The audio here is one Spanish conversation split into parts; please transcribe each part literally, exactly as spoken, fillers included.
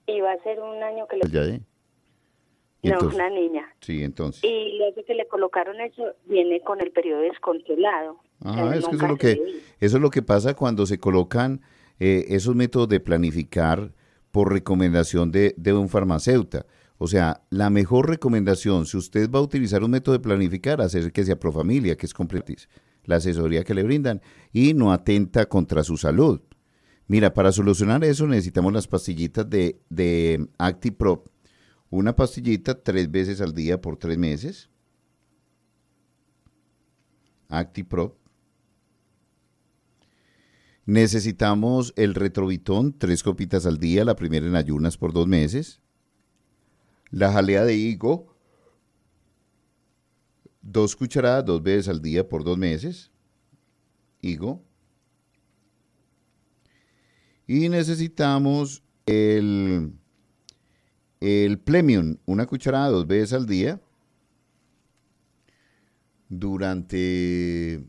y va a ser un año que le... Ya, ¿eh? ¿Y No, entonces? una niña. Sí, entonces. Y luego que le colocaron eso, viene con el periodo descontrolado. O sea, Ajá, es que eso es nunca lo se que, le vi. eso es lo que pasa cuando se colocan eh, esos métodos de planificar por recomendación de, de un farmacéutico. O sea, la mejor recomendación, si usted va a utilizar un método de planificar, hacer que sea Profamilia, que es completis, la asesoría que le brindan, y no atenta contra su salud. Mira, para solucionar eso necesitamos las pastillitas de, de ActiProp. Una pastillita tres veces al día por tres meses. ActiProp. Necesitamos el Retrovitón, tres copitas al día, la primera en ayunas por dos meses. La jalea de higo, dos cucharadas, dos veces al día por dos meses. Higo. Y necesitamos el, el Plemium, una cucharada, dos veces al día. Durante,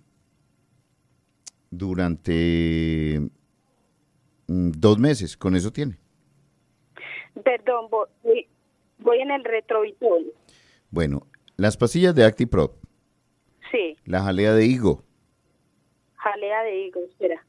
durante mm, dos meses, con eso tiene. Perdón, voy, voy en el retrovitol. Bueno, las pastillas de ActiProp, Sí, la jalea de higo, jalea de higo, espera.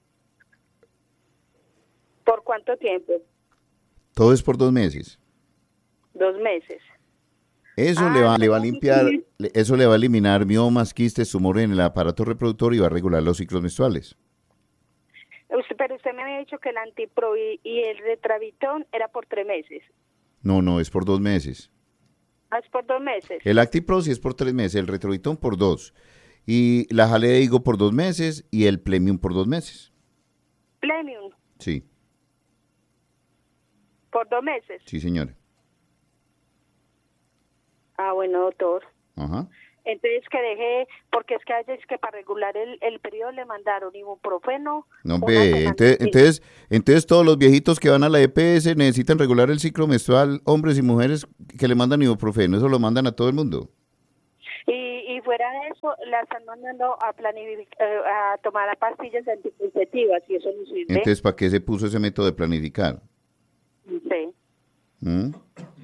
¿Por cuánto tiempo? todo es por dos meses. Dos meses. Eso le Ah, va, le va a entonces, limpiar, le- eso le va a eliminar miomas, quistes, tumores en el aparato reproductor y va a regular los ciclos menstruales. usted- pero usted me había dicho que el antipro y, y el retravitón era por tres meses. No, no, es por dos meses. Ah, es por dos meses. El ActiPro sí es por tres meses, el Retrovitón por dos. Y la jalea de higo por dos meses y el Plemium por dos meses. Plenium, Sí, por dos meses. sí, señora. Ah, bueno, doctor. Ajá. Entonces que deje, porque es que a veces que para regular el, el periodo le mandaron ibuprofeno. No, una ve, entonces, semana. entonces, entonces todos los viejitos que van a la E P S necesitan regular el ciclo menstrual, hombres y mujeres que le mandan ibuprofeno, eso lo mandan a todo el mundo. Y, y fuera de eso, la están mandando a, planific- eh, a tomar pastillas anticonceptivas y eso no sirve. Entonces, ¿para qué se puso ese método de planificar? Sí. ¿Mm?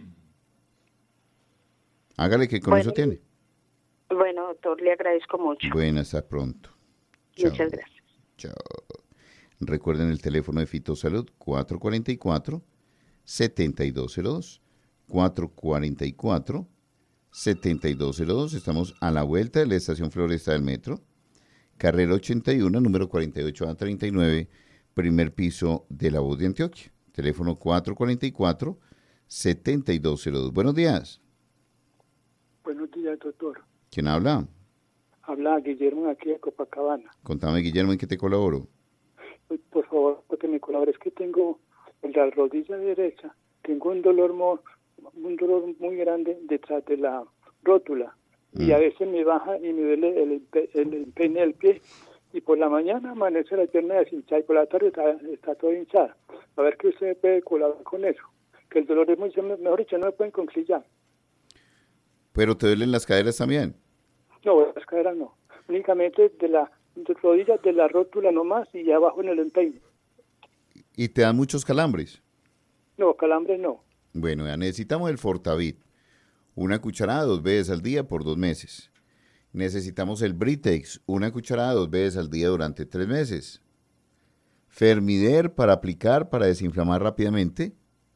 Hágale que con Bueno, eso tiene. Bueno, doctor, le agradezco mucho. Bueno, hasta pronto. Chao. Muchas gracias. Chao. Recuerden el teléfono de Fitosalud cuatro cuatro cuatro, siete dos cero dos. cuatro cuatro cuatro, siete dos cero dos. Estamos a la vuelta de la estación Floresta del Metro. Carrera ochenta y uno, número cuarenta y ocho a treinta y nueve, primer piso de La Voz de Antioquia. Teléfono cuatro cuatro cuatro, siete dos cero dos. Buenos días. Buenos días, doctor. ¿Quién habla? Habla Guillermo aquí de Copacabana. Contame, Guillermo, ¿en qué te colaboro? Pues, por favor, porque me colabores, es que tengo en la rodilla derecha, tengo un dolor mo- un dolor muy grande detrás de la rótula. Mm. Y a veces me baja y me duele el, empe- el empeine del pie. Y por la mañana amanece la pierna deshinchada y por la tarde está, está todo hinchada. A ver que usted puede colaborar con eso. Que el dolor es muy, mejor dicho, no me pueden conciliar. ¿Pero te duelen las caderas también? No, las caderas no. Únicamente de la de rodillas de la rótula nomás y abajo en el empeine. ¿Y te dan muchos calambres? No, calambres no. Bueno, ya necesitamos el Fortavit. Una cucharada dos veces al día por dos meses. Necesitamos el Britex. Una cucharada dos veces al día durante tres meses. Fermider para aplicar, para desinflamar rápidamente.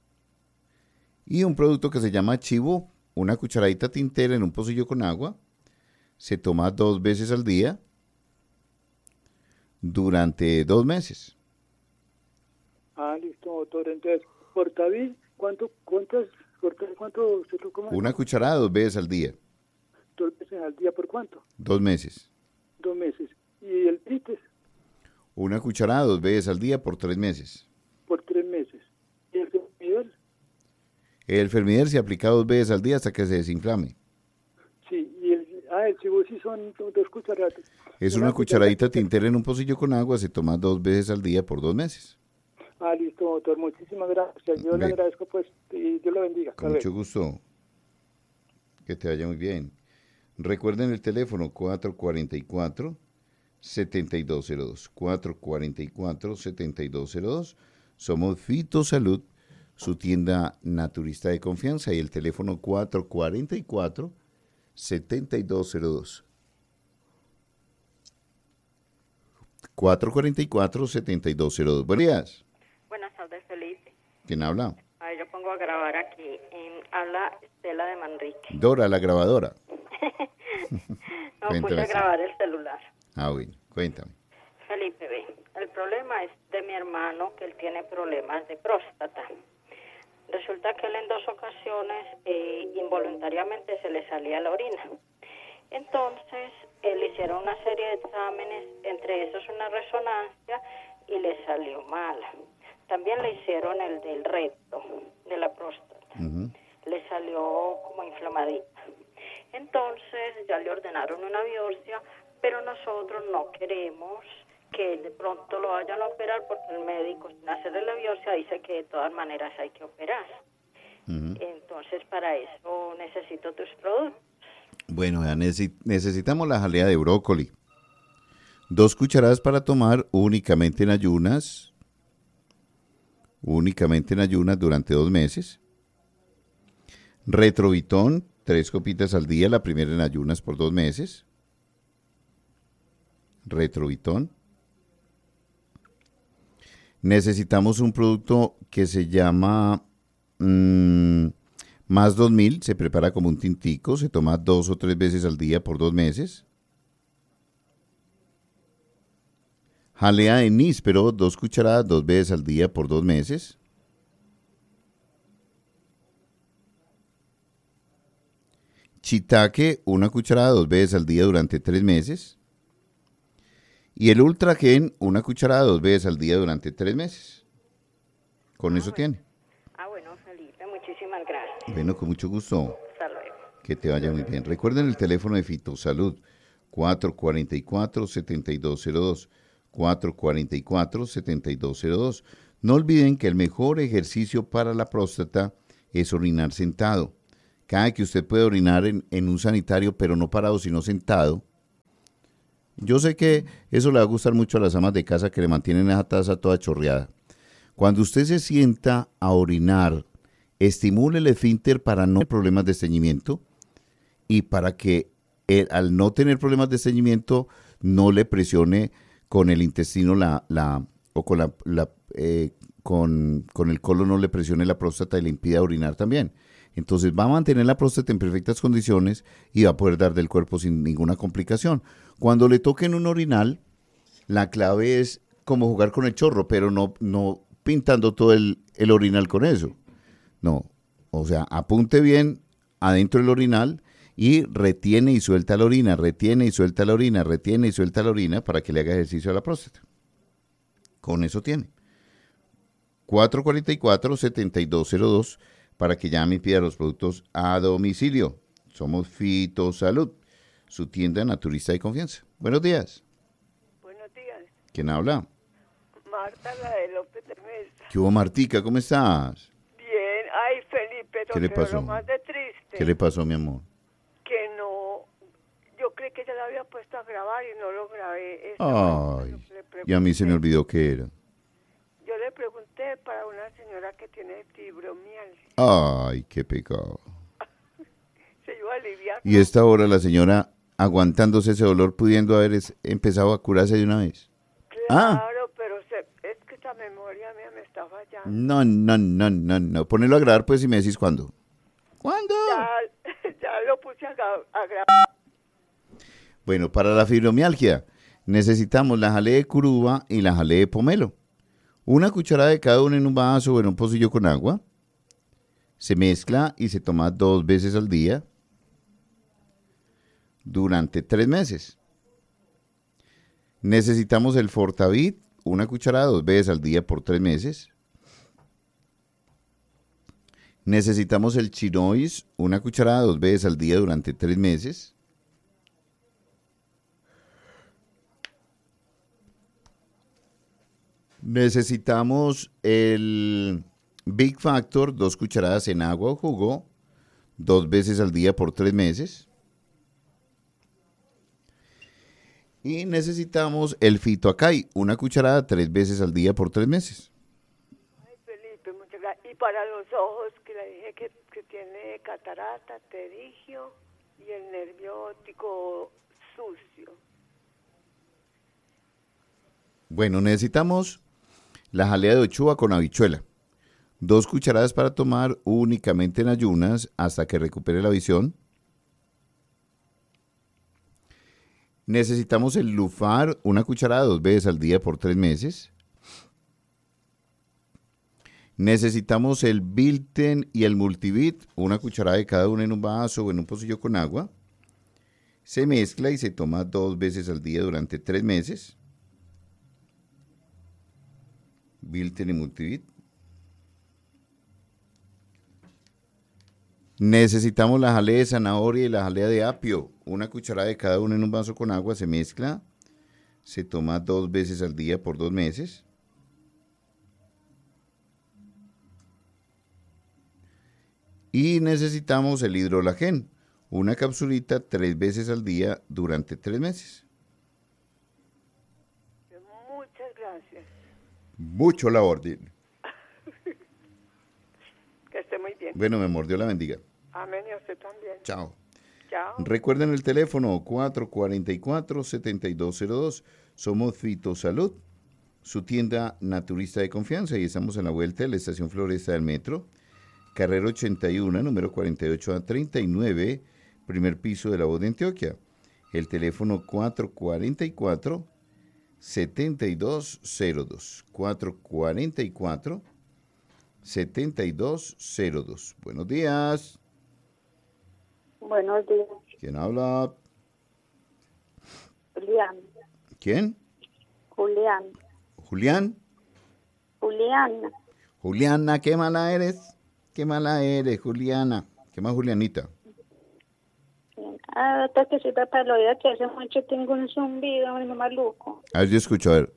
Y un producto que se llama Chivo. Una cucharadita tintera en un pocillo con agua. Se toma dos veces al día durante dos meses. Ah, listo, doctor. Entonces, Fortavit, ¿cuánto, cuántas, Fortavit, cuánto, se lo- cómo es? Una cucharada dos veces al día, Dos veces al día, ¿por cuánto? dos meses. Dos meses. Y el Brites, Una cucharada dos veces al día por tres meses. por tres meses. Y el nivel, El Fermider se aplica dos veces al día hasta que se desinflame. sí. Y el, ah, el chivo sí son do- dos cucharadas. Es una, cucharadita tintera en un pocillo con agua, se toma dos veces al día por dos meses. Ah, listo, doctor. Muchísimas gracias. Yo le Ve. agradezco, pues, y Dios lo bendiga. Hasta Con mucho luego. gusto. Que te vaya muy bien. Recuerden el teléfono cuatro cuatro cuatro, siete dos cero dos. cuatro cuatro cuatro, siete dos cero dos. Somos Fitosalud, su tienda naturista de confianza, y el teléfono cuatro cuatro cuatro, siete dos cero dos. cuatro cuatro cuatro, siete dos cero dos. Buenos días. Buenas tardes, Felipe. ¿Quién habla? Ay, yo pongo a grabar aquí. En, habla Estela de Manrique. Dora, la grabadora. No, puse a grabar el celular. Ah, bueno, cuéntame. Felipe, ve, el problema es de mi hermano, que él tiene problemas de próstata. Resulta que él en dos ocasiones eh, involuntariamente se le salía la orina. Entonces, él le hicieron una serie de exámenes, entre esos una resonancia, y le salió mala. También le hicieron el del recto, de la próstata. Uh-huh. Le salió como inflamadita. Entonces, ya le ordenaron una biopsia, pero nosotros no queremos que de pronto lo vayan a operar, porque el médico, sin hacerle la biopsia, dice que de todas maneras hay que operar. Uh-huh. Entonces, para eso necesito tus productos. Bueno, ya necesitamos la jalea de brócoli. Dos cucharadas para tomar únicamente en ayunas. Únicamente en ayunas durante dos meses. Retrovitón, tres copitas al día, la primera en ayunas por dos meses. Retrovitón. Necesitamos un producto que se llama mmm, Más dos mil, se prepara como un tintico, se toma dos o tres veces al día por dos meses. Jalea de níspero, dos cucharadas, dos veces al día por dos meses. Shiitake, una cucharada, dos veces al día durante tres meses. Y el Ultragen, una cucharada, dos veces al día durante tres meses. Con ah, eso bueno. tiene. Ah, bueno, Felipe, muchísimas gracias. Bueno, con mucho gusto. Hasta luego. Que te vaya muy bien. Recuerden el teléfono de Fitosalud, cuatro cuatro cuatro, siete dos cero dos. cuatro cuatro cuatro, siete dos cero dos. No olviden que el mejor ejercicio para la próstata es orinar sentado. Cada que usted puede orinar en, en un sanitario, pero no parado, sino sentado. Yo sé que eso le va a gustar mucho a las amas de casa que le mantienen esa taza toda chorreada. Cuando usted se sienta a orinar, estimule el esfínter para no tener problemas de estreñimiento y para que él, al no tener problemas de estreñimiento, no le presione con el intestino la, la o con la, la eh, con, con el colon no le presione la próstata y le impida orinar también. Entonces va a mantener la próstata en perfectas condiciones y va a poder dar del cuerpo sin ninguna complicación. Cuando le toquen un orinal, la clave es como jugar con el chorro, pero no, no pintando todo el, el orinal con eso. No, o sea, apunte bien adentro del orinal y retiene y suelta la orina, retiene y suelta la orina, retiene y suelta la orina para que le haga ejercicio a la próstata. Con eso tiene. cuatro cuatro cuatro, siete dos cero dos para que llame y pida los productos a domicilio. Somos Fitosalud, su tienda naturista de confianza. Buenos días. Buenos días. ¿Quién habla? Marta, la de López de Mesa. ¿Qué hubo, Martica? ¿Cómo estás? Bien. Ay, Felipe, ¿Qué le pasó? Lo más de triste. ¿Qué le pasó, mi amor? Que no, yo creí que ya la había puesto a grabar y no lo grabé. Ay, y a mí se me olvidó qué era. Yo le pregunté para una señora que tiene fibromialgia. Ay, qué pecado. Se iba a aliviar. Y esta hora la señora aguantándose ese dolor, pudiendo haber es, empezado a curarse de una vez. Claro, ah. pero se, es que esta memoria mía me está fallando. No, no, no, no, no. Ponelo a grabar pues y me decís cuándo. ¿Cuándo? Ya, ya lo puse a, a grabar. Bueno, para la fibromialgia necesitamos la jalea de curuba y la jalea de pomelo. Una cucharada de cada uno en un vaso o en un pocillo con agua. Se mezcla y se toma dos veces al día durante tres meses. Necesitamos el Fortavit, una cucharada dos veces al día por tres meses. Necesitamos el Chinois, una cucharada dos veces al día durante tres meses. Necesitamos el Big Factor, dos cucharadas en agua o jugo, dos veces al día por tres meses. Y necesitamos el Fitoacay, una cucharada tres veces al día por tres meses. Ay, Felipe, muchas gracias. Y para los ojos, que le dije que, que tiene catarata, pterigio y el nervio óptico sucio. Bueno, necesitamos la jalea de ochuva con habichuela. Dos cucharadas para tomar únicamente en ayunas hasta que recupere la visión. Necesitamos el lufar, una cucharada dos veces al día por tres meses. Necesitamos el Bilten y el Multivit, una cucharada de cada uno en un vaso o en un pocillo con agua. Se mezcla y se toma dos veces al día durante tres meses. Bilten y Multivit. Necesitamos la jalea de zanahoria y la jalea de apio, una cucharada de cada uno en un vaso con agua, se mezcla, se toma dos veces al día por dos meses. Y necesitamos el hidrolagén, una capsulita tres veces al día durante tres meses. Muchas gracias. Mucho la orden. Que esté muy bien. Bueno, me mordió la bendiga. Amén, y a usted también. Chao. Chao. Recuerden el teléfono cuatro cuatro cuatro, siete dos cero dos. Somos Fitosalud, su tienda naturista de confianza, y estamos en la vuelta de la estación Floresta del Metro, carrera ochenta y uno, número cuarenta y ocho a treinta y nueve, primer piso de la Voz de Antioquia. El teléfono cuatro cuatro cuatro, siete dos cero dos. cuatro cuatro cuatro, siete dos cero dos. Buenos días. Buenos días, ¿Quién habla? Julián. ¿Quién? Julián. ¿Julián? Juliana. Juliana, qué mala eres. Qué mala eres, Juliana. ¿Qué más, Julianita? Ah, otra cosita para el oído, que hace mucho tengo un zumbido muy maluco. A ver, yo escucho, a ver.